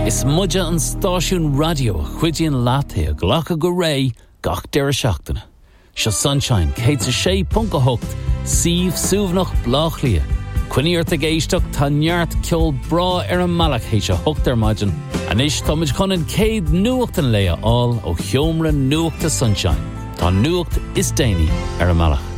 Is muide an stáisiún radio chuidíon látaí a ghlacha go ré gach deir seachtaine. Se Sunshine, cé a 6.8, Síomh Suamhnach Blách Lia. Cuiníart a géisteach tá neart ceol bra an malach héis a thugtar maidin. Anis táid chunan céad nuacht an léa all ó cheomra nuachta Sunshine. Tá nuacht is déine an malach.